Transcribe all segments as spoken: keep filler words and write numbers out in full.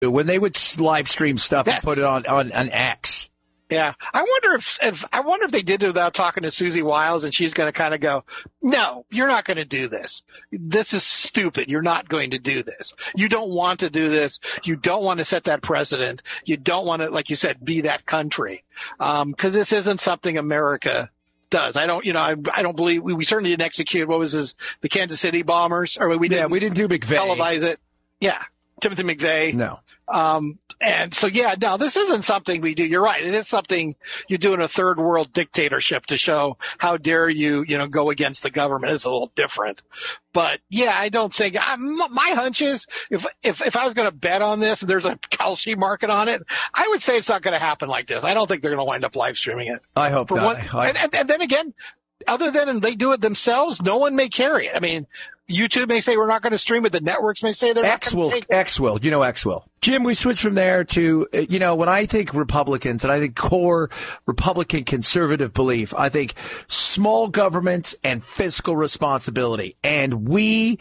when they would live stream stuff Yes. and put it on, on, on X. Yeah, I wonder if, if I wonder if they did it without talking to Susie Wiles, and she's going to kind of go, "No, you're not going to do this. This is stupid. You're not going to do this. You don't want to do this. You don't want to set that precedent. You don't want to, like you said, be that country, because um, this isn't something America does. I don't, you know, I, I don't believe we, we certainly didn't execute what was this, the Kansas City bombers, or we didn't. Yeah, we didn't do McVeigh. Televise it. Yeah, Timothy McVeigh. No. Um, and so, yeah, no, this isn't something we do. You're right. It is something you do in a third world dictatorship to show how dare you, you know, go against the government. It's a little different. But yeah, I don't think I'm, my hunch is if, if, if I was going to bet on this, if there's a Kalshi market on it, I would say it's not going to happen like this. I don't think they're going to wind up live streaming it. I hope For not. one, I, and, and, and then again, other than they do it themselves, no one may carry it. I mean, YouTube may say we're not going to stream it. The networks may say they're X not will, going to take it. X will, you know, X will. Jim, we switch from there to, you know, when I think Republicans and I think core Republican conservative belief, I think small governments and fiscal responsibility. And we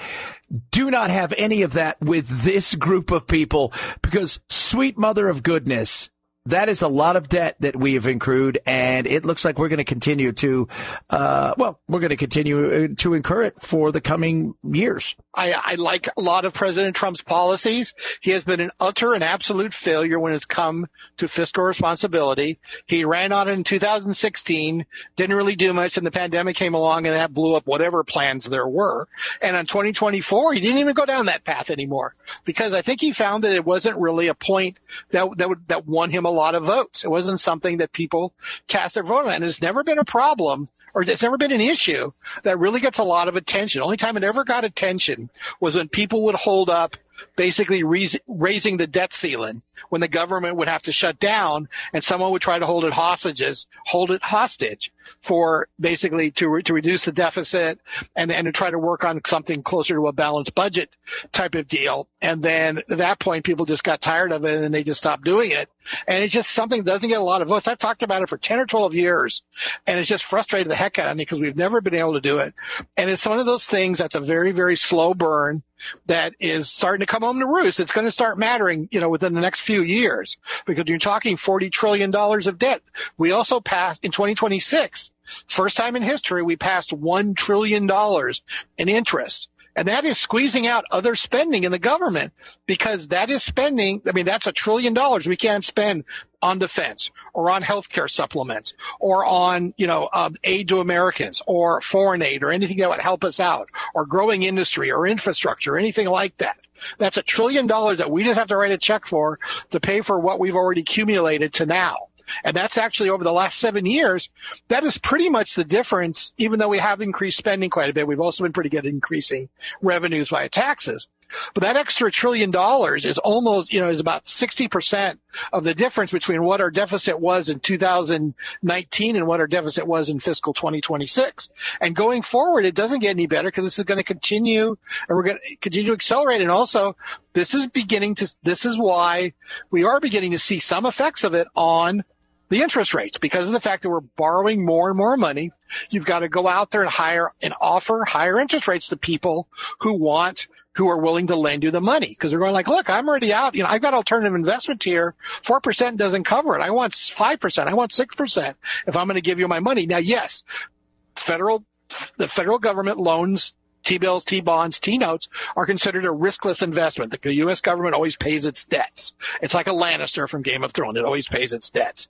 do not have any of that with this group of people because, sweet mother of goodness, that is a lot of debt that we have accrued, and it looks like we're going to continue to, uh, well, we're going to continue to incur it for the coming years. I, I like a lot of President Trump's policies. He has been an utter and absolute failure when it's come to fiscal responsibility. He ran on it in two thousand sixteen, didn't really do much, and the pandemic came along, and that blew up whatever plans there were. And in twenty twenty-four, he didn't even go down that path anymore because I think he found that it wasn't really a point that that, would, that won him a lot of votes. It wasn't something that people cast their vote on, and it's never been a problem. Or it's never been an issue that really gets a lot of attention. The only time it ever got attention was when people would hold up basically re- raising the debt ceiling when the government would have to shut down and someone would try to hold it hostages, hold it hostage for basically to re- to reduce the deficit and, and to try to work on something closer to a balanced budget type of deal. And then at that point, people just got tired of it and they just stopped doing it. And it's just something that doesn't get a lot of votes. I've talked about it for ten or twelve years, and it's just frustrated the heck out of me because we've never been able to do it. And it's one of those things that's a very, very slow burn that is starting to come home to roost. It's going to start mattering, you know, within the next few years because you're talking forty trillion dollars of debt. We also passed in twenty twenty-six, first time in history, we passed one trillion dollars in interest. And that is squeezing out other spending in the government because that is spending. I mean, that's a trillion dollars we can't spend on defense or on healthcare supplements or on, you know, um, aid to Americans or foreign aid or anything that would help us out or growing industry or infrastructure or anything like that. That's a trillion dollars that we just have to write a check for to pay for what we've already accumulated to now. And that's actually over the last seven years. That is pretty much the difference, even though we have increased spending quite a bit. We've also been pretty good at increasing revenues via taxes. But that extra trillion dollars is almost, you know, is about sixty percent of the difference between what our deficit was in two thousand nineteen and what our deficit was in fiscal twenty twenty-six. And going forward, it doesn't get any better because this is going to continue and we're going to continue to accelerate. And also, this is beginning to, this is why we are beginning to see some effects of it on the interest rates because of the fact that we're borrowing more and more money. You've got to go out there and hire and offer higher interest rates to people who want, who are willing to lend you the money because they're going like, look, I'm already out. You know, I've got alternative investment here. four percent doesn't cover it. I want five percent. I want six percent if I'm going to give you my money. Now, yes, federal, the federal government loans, T-bills, T-bonds, T-notes are considered a riskless investment. The U S government always pays its debts. It's like a Lannister from Game of Thrones. It always pays its debts.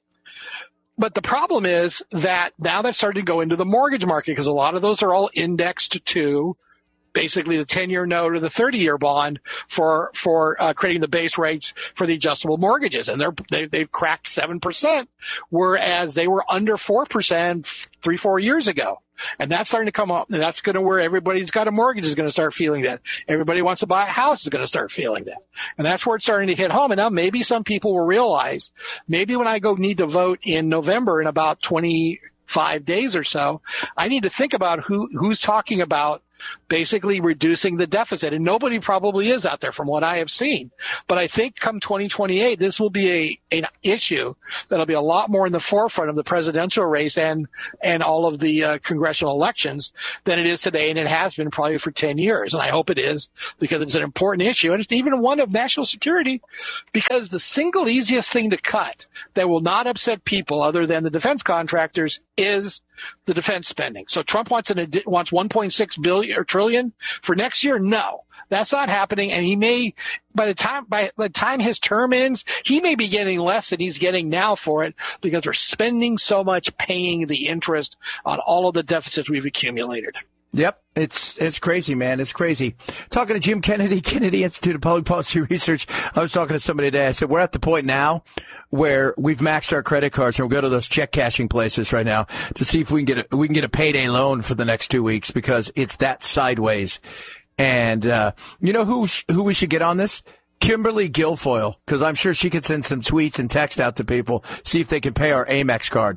But the problem is that now they've started to go into the mortgage market because a lot of those are all indexed to basically the ten-year note or the thirty-year bond for for uh, creating the base rates for the adjustable mortgages. And they're, they, they've cracked seven percent, whereas they were under four percent three, four years ago. And that's starting to come up. And that's going to where everybody's got a mortgage is going to start feeling that. Everybody wants to buy a house is going to start feeling that. And that's where it's starting to hit home. And now maybe some people will realize maybe when I go need to vote in November in about twenty-five days or so, I need to think about who who's talking about basically reducing the deficit. And nobody probably is out there from what I have seen. But I think come twenty twenty-eight, this will be a an issue that'll be a lot more in the forefront of the presidential race and and all of the uh, congressional elections than it is today. And it has been probably for ten years. And I hope it is, because it's an important issue. And it's even one of national security, because the single easiest thing to cut that will not upset people other than the defense contractors is the defense spending. So Trump wants an wants one point six billion or trillion for next year. No, that's not happening. And he may, by the time by the time his term ends, he may be getting less than he's getting now for it, because we're spending so much paying the interest on all of the deficits we've accumulated. Yep. It's it's crazy, man. It's crazy. Talking to Jim Kennedy, Kennedy Institute of Public Policy Research. I was talking to somebody today. I said, we're at the point now where we've maxed our credit cards, and we'll go to those check cashing places right now to see if we can get a, we can get a payday loan for the next two weeks, because it's that sideways. And, uh, you know who sh- who we should get on this? Kimberly Guilfoyle, because I'm sure she could send some tweets and text out to people, see if they can pay our Amex card.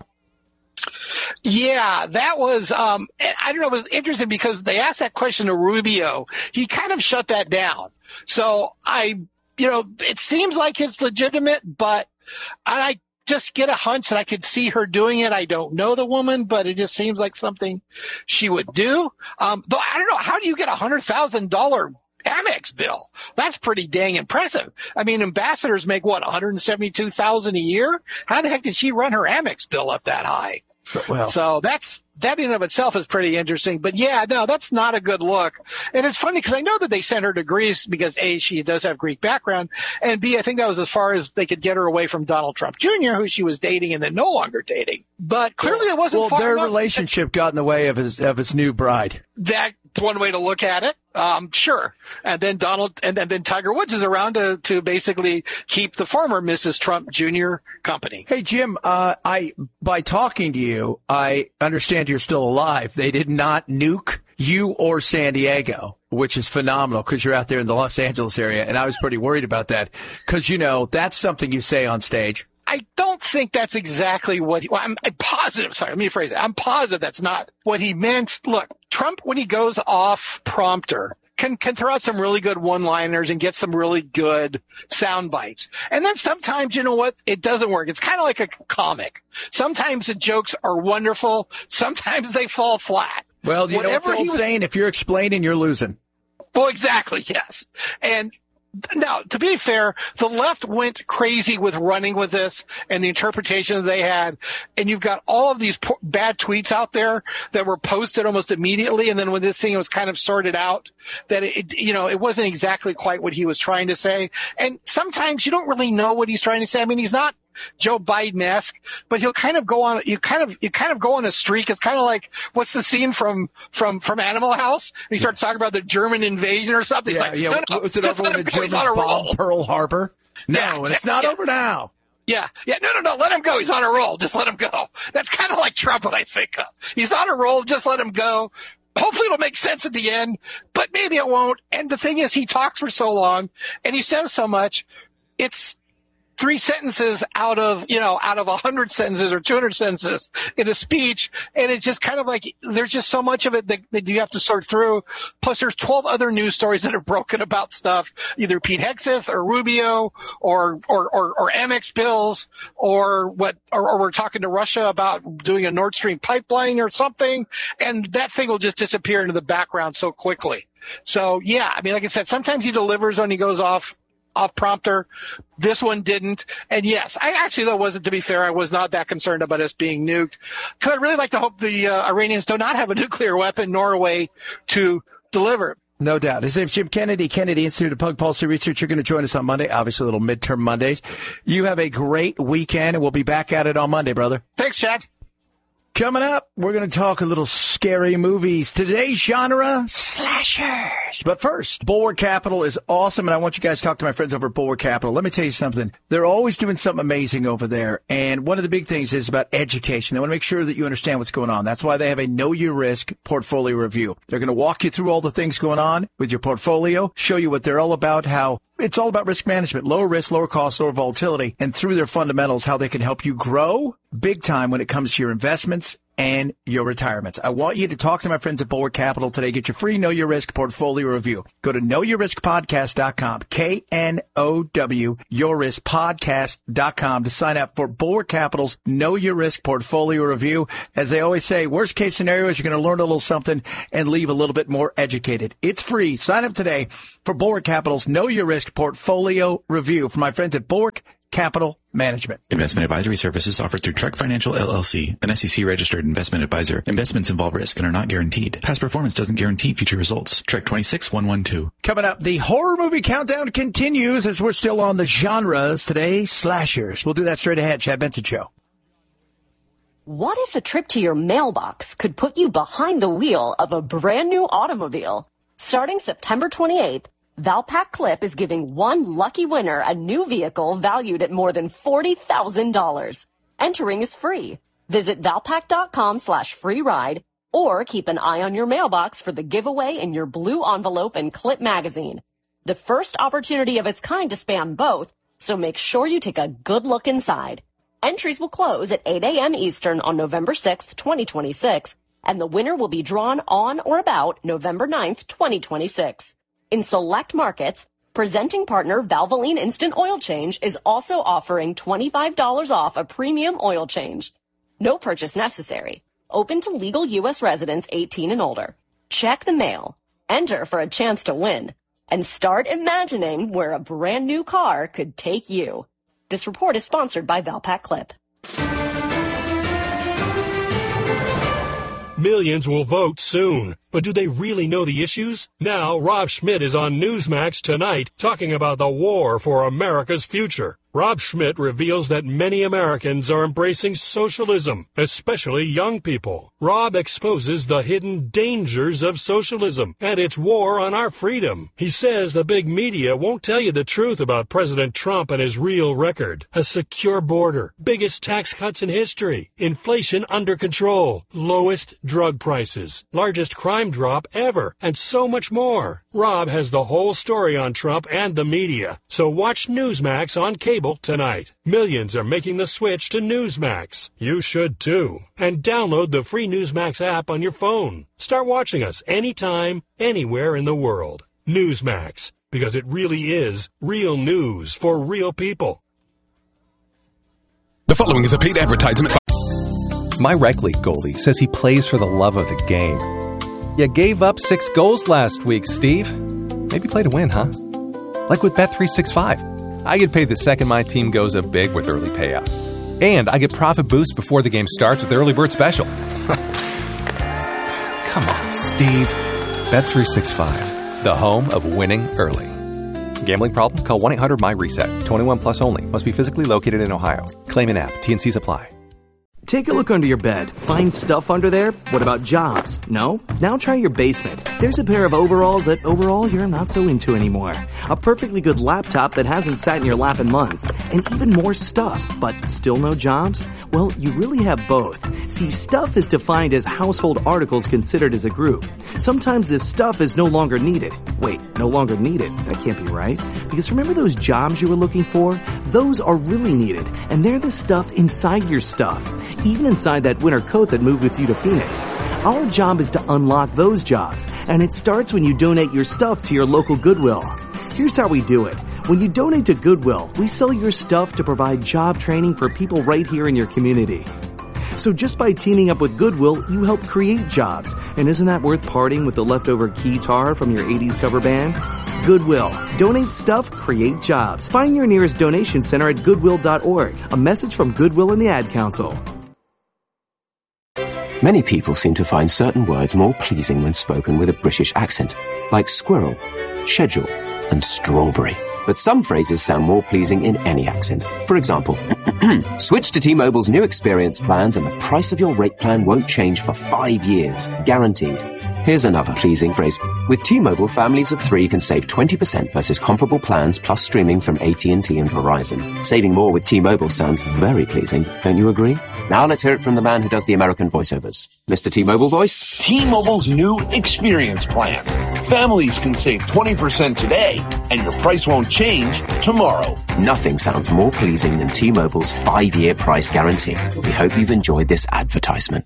Yeah, that was, um, I don't know, it was interesting because they asked that question to Rubio. He kind of shut that down. So I, you know, it seems like it's legitimate, but I just get a hunch that I could see her doing it. I don't know the woman, but it just seems like something she would do. Um, though I don't know, how do you get a hundred thousand dollar Amex bill? That's pretty dang impressive. I mean, ambassadors make what, one hundred seventy-two thousand dollars a year? How the heck did she run her Amex bill up that high? Well, so that's, that in and of itself is pretty interesting. But yeah, no, that's not a good look. And it's funny because I know that they sent her to Greece because A, she does have Greek background, and B, I think that was as far as they could get her away from Donald Trump Junior, who she was dating and then no longer dating. But clearly it wasn't well, far their enough. relationship got in the way of his of his new bride. That's one way to look at it. Um, sure. And then Donald, and then, then Tiger Woods is around to, to basically keep the former Missus Trump Junior company. Hey, Jim, uh, I, by talking to you, I understand you're still alive. They did not nuke you or San Diego, which is phenomenal because you're out there in the Los Angeles area. And I was pretty worried about that because, you know, that's something you say on stage. I don't think that's exactly what he, well, I'm, I'm positive. Sorry, let me rephrase it. I'm positive that's not what he meant. Look, Trump, when he goes off prompter, can, can throw out some really good one-liners and get some really good sound bites. And then sometimes, you know what? It doesn't work. It's kind of like a comic. Sometimes the jokes are wonderful. Sometimes they fall flat. Well, you Whatever know what's old saying? If you're explaining, you're losing. Well, exactly. Yes. And now, to be fair, the left went crazy with running with this and the interpretation that they had. And you've got all of these po- bad tweets out there that were posted almost immediately. And then when this thing was kind of sorted out, that it, you know, it wasn't exactly quite what he was trying to say. And sometimes you don't really know what he's trying to say. I mean, he's not Joe Biden-esque, but he'll kind of go on, you kind of, you kind of go on a streak. It's kind of like, what's the scene from, from, from Animal House? And he starts talking about the German invasion or something. Yeah, like, yeah. No, no, was it over when the Germans bombed Pearl Harbor? No, yeah, and it's not yeah. over now. Yeah, yeah, no, no, no, let him go. He's on a roll. Just let him go. That's kind of like Trump, what I think of. He's on a roll. Just let him go. Hopefully it'll make sense at the end, but maybe it won't. And the thing is, he talks for so long and he says so much. It's three sentences out of, you know, out of a hundred sentences or two hundred sentences in a speech. And it's just kind of like, there's just so much of it that, that you have to sort through. Plus there's twelve other news stories that are broken about stuff, either Pete Hegseth or Rubio or, or, or, or Amex bills or what, or, or we're talking to Russia about doing a Nord Stream pipeline or something. And that thing will just disappear into the background so quickly. So yeah, I mean, like I said, sometimes he delivers when he goes off off prompter. This one didn't. And yes, I actually, though, wasn't, to be fair, I was not that concerned about us being nuked. Because I really like to hope the uh, Iranians do not have a nuclear weapon nor a way to deliver it. No doubt. His name's Jim Kennedy, Kennedy Institute of Public Policy Research. You're going to join us on Monday, obviously a little midterm Mondays. You have a great weekend, and we'll be back at it on Monday, brother. Thanks, Chad. Coming up, we're going to talk a little scary movies. Today's genre, slashers. But first, Bulwark Capital is awesome, and I want you guys to talk to my friends over at Bulwark Capital. Let me tell you something. They're always doing something amazing over there, and one of the big things is about education. They want to make sure that you understand what's going on. That's why they have a Know Your Risk portfolio review. They're going to walk you through all the things going on with your portfolio, show you what they're all about, how it's all about risk management, lower risk, lower cost, lower volatility, and through their fundamentals, how they can help you grow big time when it comes to your investments and your retirements. I want you to talk to my friends at Bulwark Capital today. Get your free Know Your Risk portfolio review. Go to know your risk podcast dot com, K N O W, your risk podcast dot com to sign up for Bulwark Capital's Know Your Risk portfolio review. As they always say, worst case scenario is you're going to learn a little something and leave a little bit more educated. It's free. Sign up today for Bulwark Capital's Know Your Risk portfolio review from my friends at Bulwark Capital Management. Investment advisory services offered through Trek Financial L L C, an S E C-registered investment advisor. Investments involve risk and are not guaranteed. Past performance doesn't guarantee future results. Trek two six one one two. Coming up, the horror movie countdown continues as we're still on the genres today. Slashers. We'll do that straight ahead. Chad Benson Show. What if a trip to your mailbox could put you behind the wheel of a brand new automobile? Starting September twenty-eighth, Valpak Clip is giving one lucky winner a new vehicle valued at more than forty thousand dollars. Entering is free. Visit valpak.com slash free ride or keep an eye on your mailbox for the giveaway in your blue envelope and Clip magazine. The first opportunity of its kind to span both, so make sure you take a good look inside. Entries will close at eight a.m. Eastern on November sixth, twenty twenty-six, and the winner will be drawn on or about November ninth, twenty twenty-six. In select markets, presenting partner Valvoline Instant Oil Change is also offering twenty-five dollars off a premium oil change. No purchase necessary. Open to legal U S residents eighteen and older. Check the mail. Enter for a chance to win. And start imagining where a brand new car could take you. This report is sponsored by Valpak Clip. Millions will vote soon, but do they really know the issues? Now, Rob Schmidt is on Newsmax tonight talking about the war for America's future. Rob Schmidt reveals that many Americans are embracing socialism, especially young people. Rob exposes the hidden dangers of socialism and its war on our freedom. He says the big media won't tell you the truth about President Trump and his real record. A secure border, biggest tax cuts in history, inflation under control, lowest drug prices, largest crime drop ever, and so much more. Rob has the whole story on Trump and the media, so watch Newsmax on cable tonight. Millions are making the switch to Newsmax. You should too. And download the free Newsmax app on your phone. Start watching us anytime, anywhere in the world. Newsmax, because it really is real news for real people. The following is a paid advertisement. My rec league goalie says he plays for the love of the game. You gave up six goals last week, Steve. Maybe play to win, huh? Like with Bet three sixty-five. I get paid the second my team goes up big with early payout. And I get profit boost before the game starts with the early bird special. Come on, Steve. Bet three sixty-five, the home of winning early. Gambling problem? Call one eight hundred M Y reset. twenty-one plus only. Must be physically located in Ohio. Claim an app. T and Cs apply. Take a look under your bed. Find stuff under there? What about jobs? No? Now try your basement. There's a pair of overalls that overall you're not so into anymore. A perfectly good laptop that hasn't sat in your lap in months. And even more stuff, but still no jobs? Well, you really have both. See, stuff is defined as household articles considered as a group. Sometimes this stuff is no longer needed. Wait, no longer needed? That can't be right. Because remember those jobs you were looking for? Those are really needed. And they're the stuff inside your stuff. Even inside that winter coat that moved with you to Phoenix. Our job is to unlock those jobs, and it starts when you donate your stuff to your local Goodwill. Here's how we do it. When you donate to Goodwill, we sell your stuff to provide job training for people right here in your community. So just by teaming up with Goodwill, you help create jobs. And isn't that worth parting with the leftover keytar from your eighties cover band? Goodwill. Donate stuff, create jobs. Find your nearest donation center at goodwill dot org. A message from Goodwill and the Ad Council. Many people seem to find certain words more pleasing when spoken with a British accent, like squirrel, schedule, and strawberry. But some phrases sound more pleasing in any accent. For example, switch to T-Mobile's new experience plans and the price of your rate plan won't change for five years, guaranteed. Here's another pleasing phrase. With T-Mobile, families of three can save twenty percent versus comparable plans plus streaming from A T and T and Verizon. Saving more with T-Mobile sounds very pleasing, don't you agree? Now let's hear it from the man who does the American voiceovers. Mister T-Mobile voice? T-Mobile's new experience plans. Families can save twenty percent today, and your price won't change tomorrow. Nothing sounds more pleasing than T-Mobile's five-year price guarantee. We hope you've enjoyed this advertisement.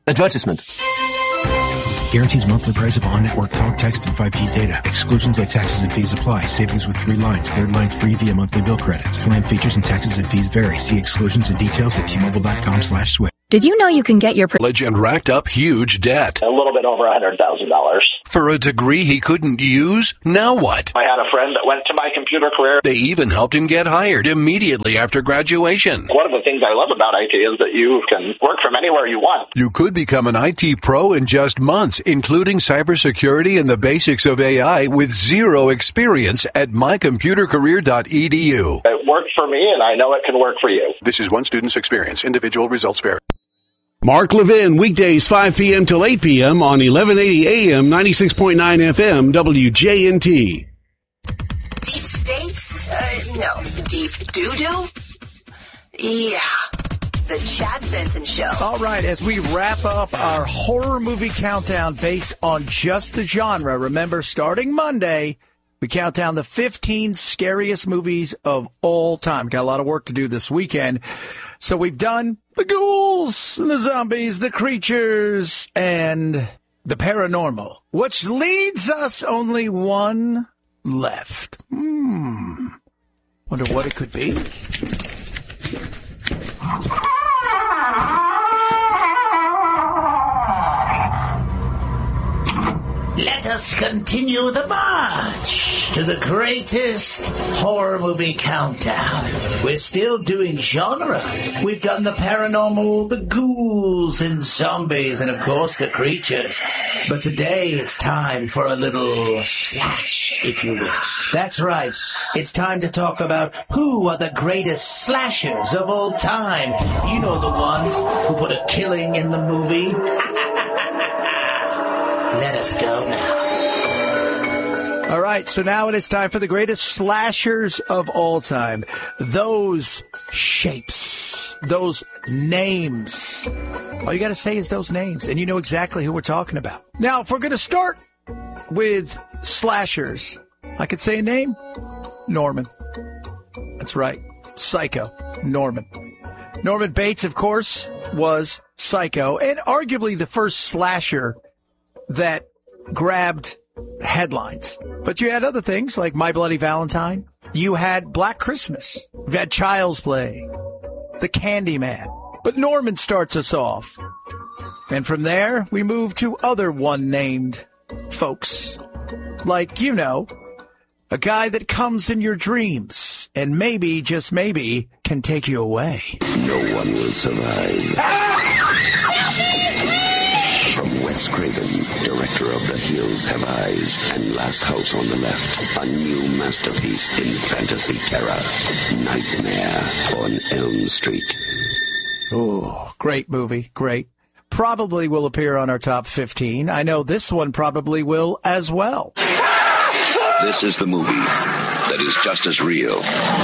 Advertisement. Guarantees monthly price of on-network talk, text, and five G data. Exclusions like taxes and fees apply. Savings with three lines. Third line free via monthly bill credits. Plan features and taxes and fees vary. See exclusions and details at T-Mobile.com slash switch. Did you know you can get your college and racked up huge debt? A little bit over one hundred thousand dollars. For a degree he couldn't use? Now what? I had a friend that went to my computer career. They even helped him get hired immediately after graduation. One of the things I love about I T is that you can work from anywhere you want. You could become an I T pro in just months, including cybersecurity and the basics of A I with zero experience at my computer career dot e d u. It worked for me, and I know it can work for you. This is one student's experience. Individual results vary. Mark Levin, weekdays five p.m. till eight p.m. on eleven eighty A M, ninety-six point nine F M, W J N T. Deep states? Uh, no. Deep doo-doo? Yeah. The Chad Benson Show. All right, as we wrap up our horror movie countdown based on just the genre, remember, starting Monday, we count down the fifteen scariest movies of all time. Got a lot of work to do this weekend. So we've done the ghouls, and the zombies, the creatures, and the paranormal, which leads us only one left. Hmm. Wonder what it could be. Let us continue the march to the greatest horror movie countdown. We're still doing genres. We've done the paranormal, the ghouls and zombies, and of course the creatures. But today it's time for a little slash, if you will. That's right. It's time to talk about who are the greatest slashers of all time. You know, the ones who put a killing in the movie. Let us go now. All right, so now it is time for the greatest slashers of all time. Those shapes, those names. All you got to say is those names, and you know exactly who we're talking about. Now, if we're going to start with slashers, I could say a name. Norman. That's right. Psycho. Norman. Norman Bates, of course, was Psycho, and arguably the first slasher that grabbed headlines. But you had other things like My Bloody Valentine. You had Black Christmas. You had Child's Play. The Candyman. But Norman starts us off. And from there, we move to other one-named folks. Like, you know, a guy that comes in your dreams and maybe, just maybe, can take you away. No one will survive. From Wes Craven, director of The Hills Have Eyes and Last House on the Left, a new masterpiece in fantasy terror, Nightmare on Elm Street. Oh, great movie, great. Probably will appear on our top fifteen. I know this one probably will as well. This is the movie that is just as real.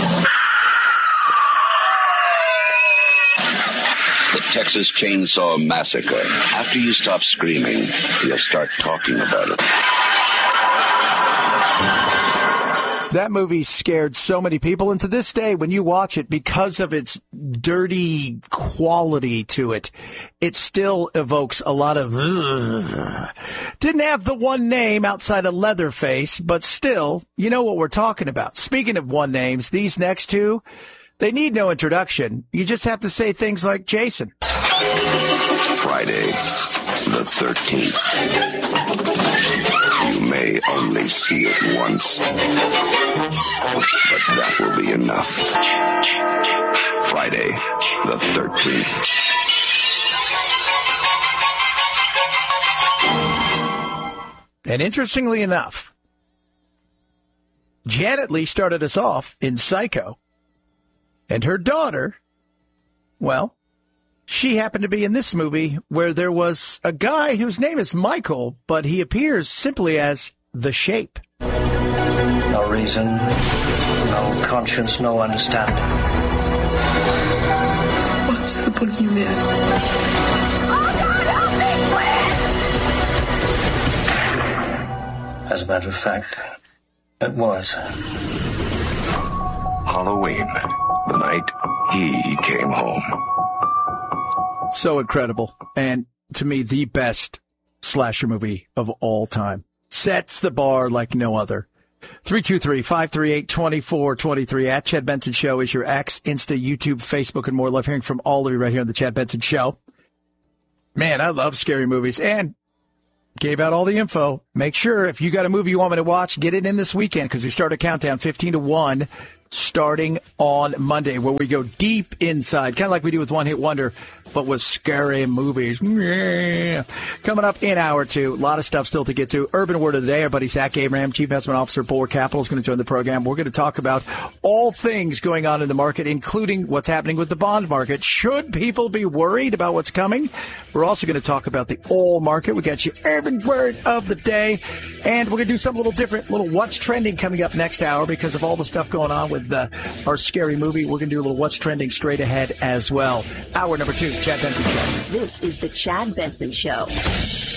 The Texas Chainsaw Massacre. After you stop screaming, you'll start talking about it. That movie scared so many people, and to this day, when you watch it, because of its dirty quality to it, it still evokes a lot of... Ugh. Didn't have the one name outside of Leatherface, but still, you know what we're talking about. Speaking of one names, these next two... they need no introduction. You just have to say things like Jason. Friday the thirteenth. You may only see it once, but that will be enough. Friday the thirteenth. And interestingly enough, Janet Leigh started us off in Psycho. And her daughter, well, she happened to be in this movie where there was a guy whose name is Michael, but he appears simply as The Shape. No reason, no conscience, no understanding. What's the boogeyman? Oh God, help me, please! As a matter of fact, it was. Halloween. The night he came home. So incredible. And to me, the best slasher movie of all time. Sets the bar like no other. three two three, five three eight, two four two three. At Chad Benson Show is your X, Insta, YouTube, Facebook, and more. Love hearing from all of you right here on the Chad Benson Show. Man, I love scary movies. And gave out all the info. Make sure if you got a movie you want me to watch, get it in this weekend because we start a countdown fifteen to one starting on Monday where we go deep inside, kind of like we do with One Hit Wonder, but with scary movies. Yeah. Coming up in hour two, a lot of stuff still to get to. Urban Word of the Day, our buddy Zach Abraham, Chief Investment Officer, Buller Capital, is going to join the program. We're going to talk about all things going on in the market, including what's happening with the bond market. Should people be worried about what's coming? We're also going to talk about the oil market. We got your Urban Word of the Day, and we're going to do something a little different, little What's Trending coming up next hour because of all the stuff going on with uh, our scary movie. We're going to do a little What's Trending straight ahead as well. Hour number two. Chad Benson Show. This is the Chad Benson Show.